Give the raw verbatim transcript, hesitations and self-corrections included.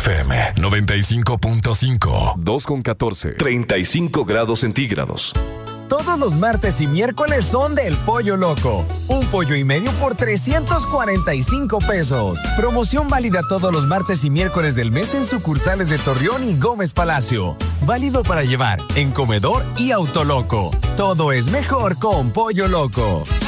F M noventa y cinco punto cinco. dos con catorce. treinta y cinco grados centígrados. Todos los martes y miércoles son del Pollo Loco. Un pollo y medio por trescientos cuarenta y cinco pesos. Promoción válida todos los martes y miércoles del mes en sucursales de Torreón y Gómez Palacio. Válido para llevar en comedor y autoloco. Todo es mejor con Pollo Loco.